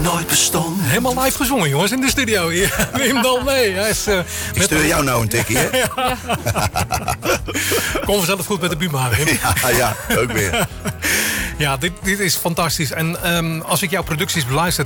nooit bestond. Helemaal live gezongen, jongens, in de studio hier. Wim Dalmee. Hij is, Ik stuur jou nou een tikkie, hè? Kom vanzelf goed met de Buma, Wim. Ja, ook weer. Ja, dit is fantastisch. En als ik jouw producties beluister,